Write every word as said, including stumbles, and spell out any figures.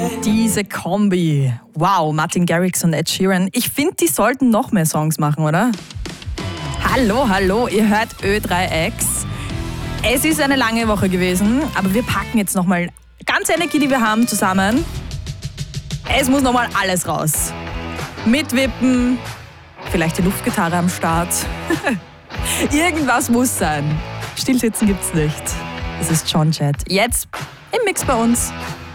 Diese Kombi. Wow, Martin Garrix und Ed Sheeran. Ich finde, die sollten noch mehr Songs machen, oder? Hallo, hallo, ihr hört Ö drei X. Es ist eine lange Woche gewesen, aber wir packen jetzt nochmal ganze Energie, die wir haben, zusammen. Es muss nochmal alles raus. Mitwippen, vielleicht die Luftgitarre am Start. Irgendwas muss sein. Stillsitzen gibt's nicht. Es ist John Jett. Jetzt im Mix bei uns.